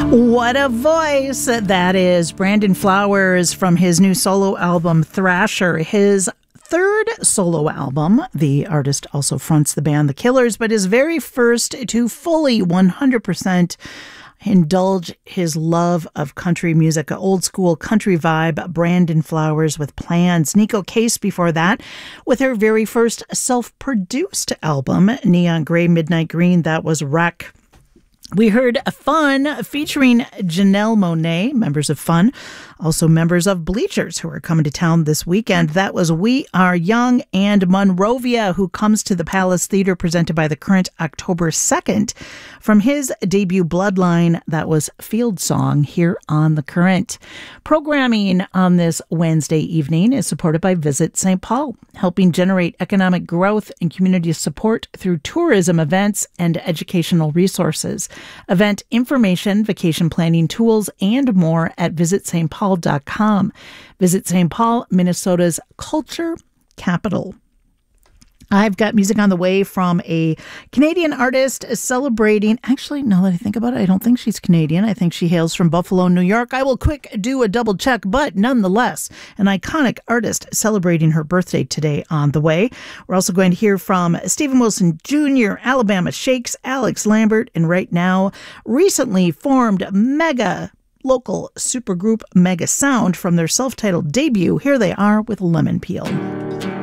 What a voice. That is Brandon Flowers from his new solo album, Thrasher. His third solo album. The artist also fronts the band The Killers, but his very first to fully 100% indulge his love of country music, an old school country vibe. Brandon Flowers with Plans. Neko Case before that with her very first self-produced album, Neon Gray, Midnight Green. That was Wreck. We heard Fun featuring Janelle Monáe, members of Fun, also members of Bleachers, who are coming to town this weekend. That was We Are Young, and Monrovia, who comes to the Palace Theater, presented by The Current October 2nd. From his debut Bloodline, that was Field Song here on The Current. Programming on this Wednesday evening is supported by Visit St. Paul, helping generate economic growth and community support through tourism events and educational resources. Event information, vacation planning tools, and more at visitstpaul.com. Visit St. Paul, Minnesota's culture capital. I've got music on the way from a Canadian artist celebrating. Actually, now that I think about it, I don't think she's Canadian. I think she hails from Buffalo, New York. I will quick do a double check, but nonetheless, an iconic artist celebrating her birthday today on the way. We're also going to hear from Stephen Wilson Jr., Alabama Shakes, Alex Lambert, and right now, recently formed mega local supergroup Mega Sound from their self-titled debut. Here they are with Lemon Peel.